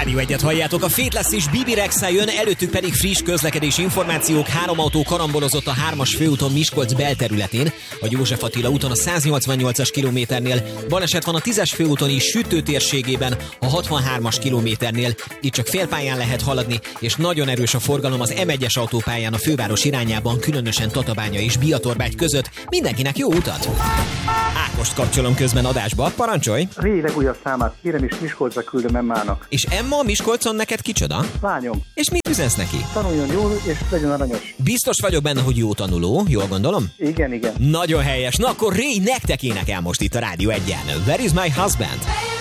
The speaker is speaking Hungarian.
Rádió 1-et halljátok, a Fateless és Bibi Rexha jön, előttük pedig friss közlekedési információk. 3 autó karambolozott a 3-as főúton Miskolc belterületén, a József Attila úton a 188-as kilométernél, baleset van a 10-es főúton is Sütő térségében, a 63-as kilométernél, itt csak félpályán lehet haladni, és nagyon erős a forgalom az M1-es autópályán a főváros irányában, különösen Tatabánya és Biatorbágy között. Mindenkinek jó utat! Ákost kapcsolom közben adásba, parancsolj! A régi legújabb számát kérem, és Miskolcra küldöm Emmának. És Emma Miskolcon neked kicsoda? Lányom. És mit üzensz neki? Tanuljon jól, és legyen aranyos. Biztos vagyok benne, hogy jó tanuló, jól gondolom? Igen. Nagyon helyes. Na akkor Ray nektek énekel most itt a Rádió 1-en. Where is my husband?